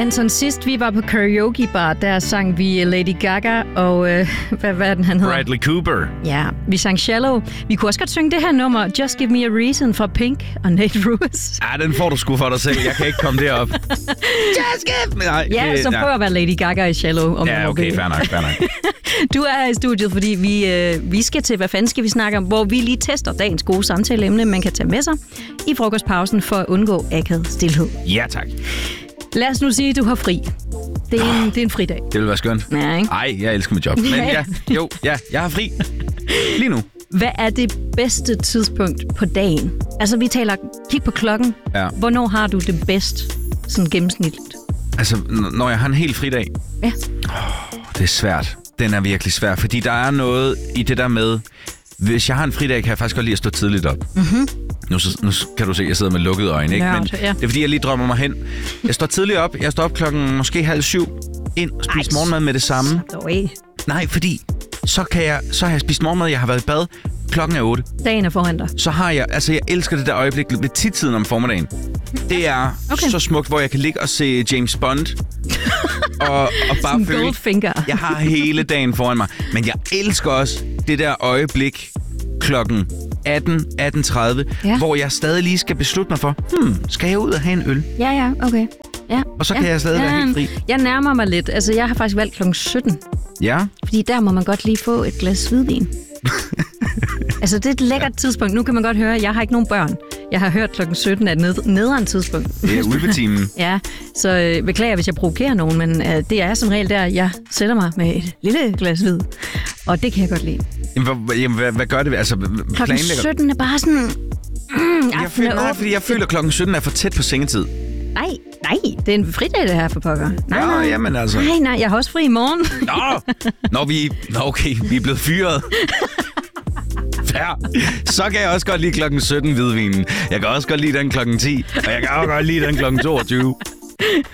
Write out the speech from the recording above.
Anton, sidst vi var på karaoke bar, der sang vi Lady Gaga og hvad er den, han hedder? Bradley Cooper. Ja, vi sang Shallow. Vi kunne også godt synge det her nummer, Just Give Me a Reason fra Pink og Nate Ruess. Ja, den får du sgu for dig selv. Jeg kan ikke komme derop. Just give me... Nej, ja, så prøv at være Lady Gaga i Shallow. Om ja, okay, fair nok. Du er her i studiet, fordi vi skal til, hvad fanden skal vi snakke om, hvor vi lige tester dagens gode samtaleemne, man kan tage med sig i frokostpausen for at undgå akavet stilhed. Ja, tak. Lad os nu sige, at du har fri. Det er en fridag. Det vil være skønt. Ja, ikke? Ej, jeg elsker mit job. Men jeg har fri. Lige nu. Hvad er det bedste tidspunkt på dagen? Altså, vi taler, kig på klokken. Ja. Hvornår har du det bedst, sådan gennemsnitligt? Altså, når jeg har en helt fridag? Ja. Det er svært. Den er virkelig svær, fordi der er noget i det der med, hvis jeg har en fridag, kan jeg faktisk godt lide at stå tidligt op. Mm-hmm. Nu kan du se, at jeg sidder med lukkede øjne, ikke? Men ja. det er fordi, jeg lige drømmer mig hen. Jeg står tidligt op. Jeg står op klokken måske 6:30. Ind og spise morgenmad med det samme. Nej, fordi så har jeg spist morgenmad, jeg har været i bad. Klokken er 8. Dagen er foran dig. Så har jeg, jeg elsker det der øjeblik ved tidtiden om formiddagen. Det er så smukt, hvor jeg kan ligge og se James Bond. og bare føle, Goldfinger. Jeg har hele dagen foran mig. Men jeg elsker også det der øjeblik klokken 18:30, hvor jeg stadig lige skal beslutte mig for, skal jeg ud og have en øl? Ja, okay. Ja, og så kan jeg stadig være helt fri. Jeg nærmer mig lidt. Altså, jeg har faktisk valgt klokken 17. Ja. Fordi der må man godt lige få et glas hvidvin. Altså, det er et lækkert tidspunkt. Nu kan man godt høre, at jeg har ikke nogen børn. Jeg har hørt klokken 17 er et nederen tidspunkt. Det er ulvetimen. Ja, så beklager, hvis jeg provokerer nogen, men det er som regel der, jeg sætter mig med et lille glas hvid. Og det kan jeg godt lide. Jamen, hvad gør det? Altså, klokken 17 er bare sådan... fordi jeg føler, at klokken 17 er for tæt på sengetid. Nej, det er en fridag, det her for pokker. Nej. Jamen altså. Nej, jeg har også fri i morgen. Okay, vi er blevet fyret. Ja, så kan jeg også godt lide klokken 17 hvidvinen. Jeg kan også godt lide den klokken 10, og jeg kan også godt lide den klokken 22.